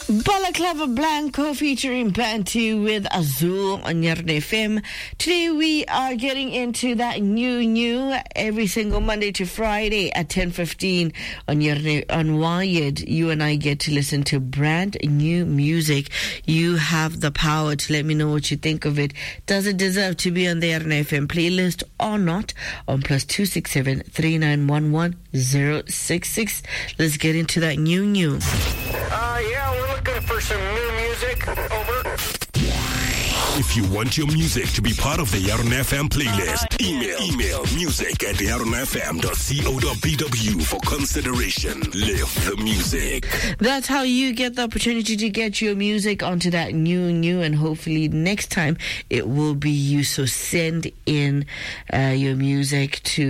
Balaclava Blanco featuring Bantu with Azul on Yarn FM. Today we are getting into that new every single Monday to Friday at 10:15 on Yarn on Wired. You and I get to listen to brand new music. You have the power to let me know what you think of it. Does it deserve to be on the Yarn FM playlist or not? On +267 3911 066. Let's get into that new. Yeah, we're looking for some new music. Over. If you want your music to be part of the Yarn FM playlist, email music@yarnfm.co.bw for consideration. Live the music. That's how you get the opportunity to get your music onto that new, and hopefully next time it will be you. So send in your music to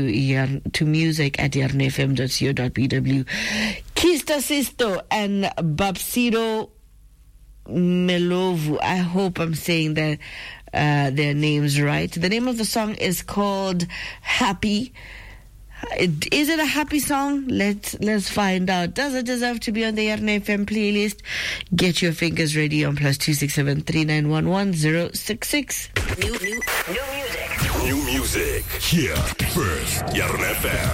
music@yarnfm.co.bw. Kista Sisto and Babsiro Melovu. I hope I'm saying their names right. The name of the song is called Happy. Is it a happy song? Let's find out. Does it deserve to be on the Yarn FM playlist? Get your fingers ready on +267 3911 066. New music. New music. Here first, Yarn FM.